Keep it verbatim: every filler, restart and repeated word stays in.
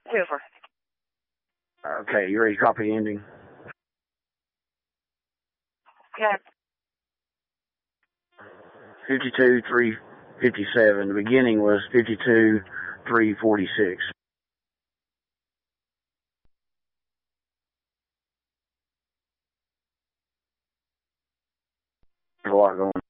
Hoover. Okay, you ready to copy the ending? Yeah. fifty-two three fifty-seven. The beginning was fifty-two three forty-six. There's a lot going on.